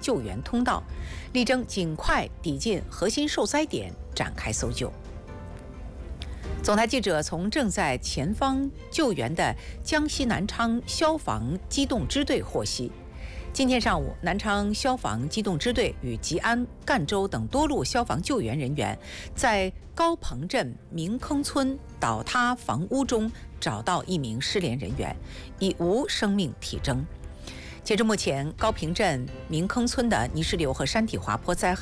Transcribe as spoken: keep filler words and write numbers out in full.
救援通道，力争尽快抵近核心受灾点，展开搜救。总台记者从正在前方救援的江西南昌消防机动支队获悉，今天上午，南昌消防机动支队与吉安、赣州等多路消防救援人员在高棚镇明坑村倒塌房屋中找到一名失联人员，已无生命体征。截至目前，高坪镇明坑村的泥石流和山体滑坡灾害